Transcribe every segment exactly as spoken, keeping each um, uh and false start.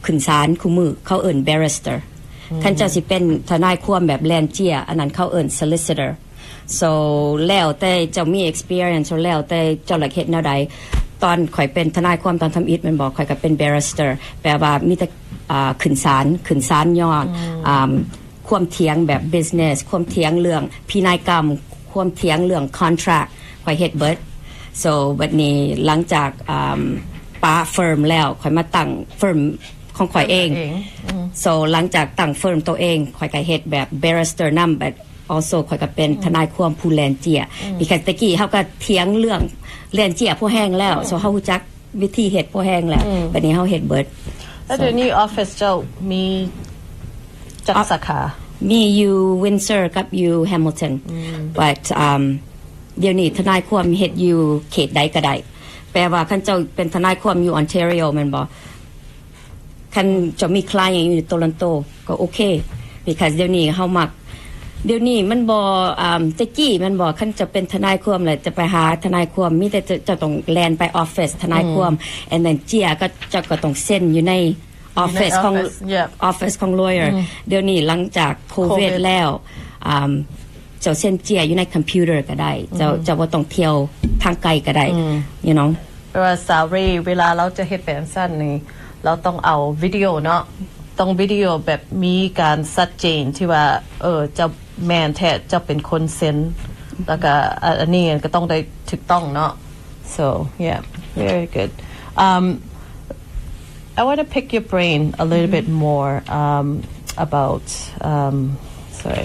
ขึ้นศาลคู่มือเขาเอิ้น barrister คันเจ้าสิเป็นทนายความแบบแลนเจียอันนั้นเขาเอิ้น solicitor so แล้วแต่เจ้ามี experience แล้วแต่เจ้าหลักเฮ็ดแนวใดตอนข่อยเป็นทนายความตอนทำอิฐมันบอกข่อยก็เป็น barrister แปลว่ามีแต่อ่าขึ้นศาลขึ้นศาลย้อนอ่าความเถียงแบบ business ความเถียงเรื่องพินัยกรรมความเถียงเรื่อง contract ข่อยเฮ็ดเบิด so บัดนี้หลังจากอ่าป้า firm แล้วข่อยมาตั้ง firm ของข่อยเอง so หลังจากตั้ง firm ตัวเองข่อยก็เฮ็ดแบบ barrister นำ but also ข่อยก็เป็นทนายความผู้แลนเจีย because ตะกี้เฮาก็เถียงเรื่องแลนเจียผู้แห้งแล้ว so เฮารู้จักวิธีเฮ็ดผู้แห้งแล้วบัดนี้เฮาเฮ็ดเบิดแล้วเดี๋ยวนี้ออฟฟิศเจ้ามีจักสาขามีอยู่ Windsor กับอยู่ Hamilton but um เดี๋ยวนี้ทนายความเฮ็ดอยู่เขตใดก็ได้แปลว่าคันเจ้าเป็นทนายความอยู่ Ontario แม่นบ่คันเจ้ามี client อยู่ Toronto ก็โอเค because เดี๋ยวนี้เฮามักเดี๋ยวนี้มันบ่อ่าตะกี้มันบ่คันจะเป็นทนายความเลยจะไปหาทนายความมีแต่จะต้องแล่นไปออฟฟิศทนายความ and then เจียก็จะก็ต้องเซ็นอยู่ในออฟฟิศของออฟฟิศของ lawyer เดี๋ยวนี้หลังจากโควิดแล้วอ่าเจ้าเซ็นเจียอยู่ในคอมพิวเตอร์ก็ได้เจ้าจะบ่ต้องเที่ยวทางไกลก็ได้ you know แปลว่าซารีเวลาเราจะเฮ็ดแบบสั้นนี่เราต้องเอาวิดีโอเนาะต้องวิดีโอแบบมีการชัดเจนที่ว่าเออเจ้าแมนแท้เจ้าเป็นคนเซ็นแล้วก็อันนี้ก็ต้องได้ถูกต้องเนาะ so yeah very good um I want to pick your brain a little bit more um about um sorry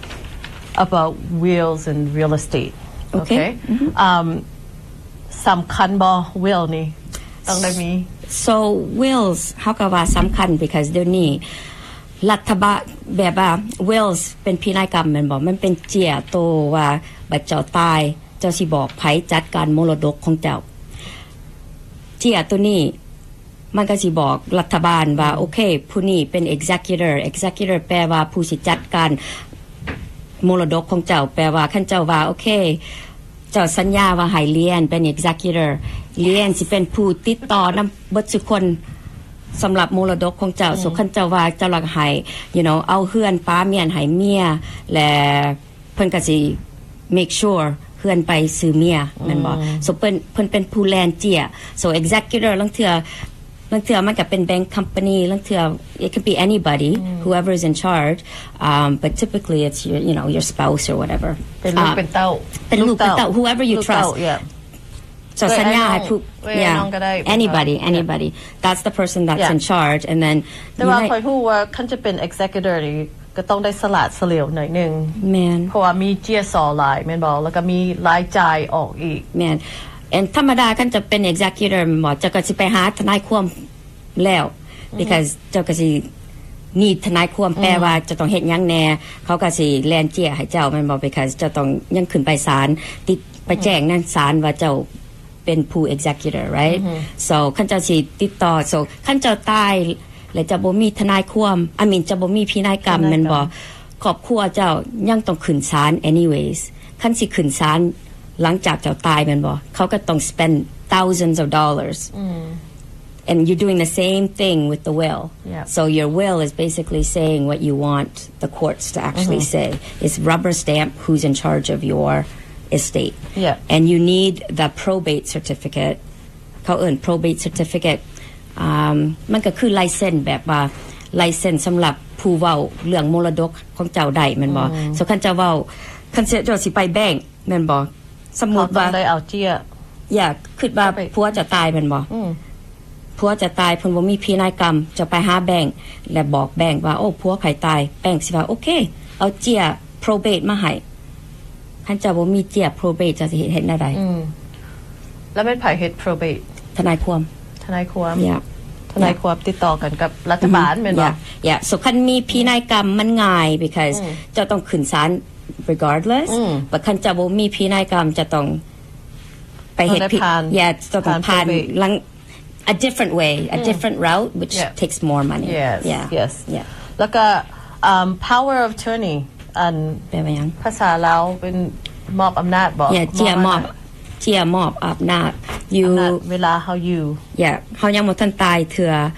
about wills and real estate okay um สำคัญบ่ will นี่ต้องได้มี so wills เฮาก็ว่าสำคัญ because เดี๋ยวนี้รัฐบาลแบบว่า wills เป็นพินัยกรรมแม่นบ่มันเป็นเจียโตว่าบัดเจ้าตายเจ้าสิบอกไผจัดการมรดกของเจ้าเจียตัวนี้มันก็สิบอกรัฐบาลว่าโอเคผู้นี้เป็น executor executor แปลว่าผู้สิจัดการมรดกของเจ้าแปลว่าคันเจ้าว่าโอเคเจ้าสัญญาว่าให้เรียนเป็น executor เรียนสิเป็นผู้ติดต่อนำเบิดทุกคนสำหรับมรดกของเจ้าสุขันเจ้าว่าเจ้าหลักให้ you know เอาเฮือนป้าเมียนให้เมียและเพิ่นก็สิ make sure เฮือนไปซื้อเมียแม่นบ่soเพิ่นเพิ่นเป็นผู้แลนเจีย so executor ลังเทื่อลังเทื่อมันก็เป็น bank company ลังเทื่อ it could be anybody whoever is in charge um but typically it's your you know your spouse or whatever เป็นลูกเป็นเต้าเป็นลูกเป็นเต้า whoever you trust so สัญญาให้ผู้ yeah anybody anybody that's the person that's in charge and then แต่ว่าคอยฮู้ว่าคันจะเป็น executor นี่ก็ต้องได้สละเสลียวหน่อยนึงแม่นเพราะว่ามีเจียซอหลายแม่นบ่แล้วก็มีรายจ่ายออกอีกแม่น and ธรรมดาคันจะเป็น executor บ่จะก็สิไปหาทนายความแล้ว because เจ้าก็สินี่ทนายความแปลว่าจะต้องเฮ็ดหยังแน่เขาก็สิแลนเจียให้เจ้าแม่นบ่ because จะต้องยังขึ้นไปศาลติดไปแจ้งนั่นศาลว่าเจ้าเป็นผู้ executor right so คันเจ้าสิติดต่อ so คันเจ้าตายแล้วจะบ่มีทนายความ I mean จะบ่มีพินัยกรรมแม่นบ่ครอบครัวเจ้ายังต้องขึ้นศาล anyways คันสิขึ้นศาลหลังจากเจ้าตายแม่นบ่เขาก็ต้อง spend thousands of dollars and you're doing the same thing with the will yeah. so your will is basically saying what you want the courts to actually say it's rubber stamp who's in charge of your estate yeah. and you need the probate certificate เขาเอิ้น probate certificate อ่ามันก็คือไลเซนส์แบบว่าไลเซนส์สำหรับผู้เว้าเรื่องมรดกของเจ้าได้แม่นบ่ so คันเจ้าเว้าคันเจ้าสิไปแบ่งแม่นบ่สมมุติว่าได้เอาเจียอยากคิดว่าผัวจะตายแม่นบ่ผัวจะตายเพิ่นบ่มีพินัยกรรมจะไปหาแบ่งและบอกแบ่งว่าโอ้ผัวไผตายแบ่งสิว่าโอเคเอาเจีย probate มาให้คันเจ้าบ่มีเจีย probate จะสิเฮ็ดได้ใดอืมแล้วแม่นไผเฮ็ด probate ทนายความทนายความ yeah ทนายความติดต่อกันกับรัฐบาลแม่นบ่ yeah so คันมีพินัยกรรมมันง่าย because เจ้าต้องขึ้นศาล regardless แต่คันเจ้าบ่มีพินัยกรรมจะต้องไปเฮ็ดผิด yeah จะต้องผ่านหลังa different way a different route which takes more money yes yeah yes yeah แล้วก็ um power of attorney อันแปลว่าหยังภาษาลาวเป็นมอบอำนาจบ่ yeah เจียมอบเจียมอบอำนาจ you เวลาเฮาอยู่ yeah เฮายังบ่ทันตายเถื่อ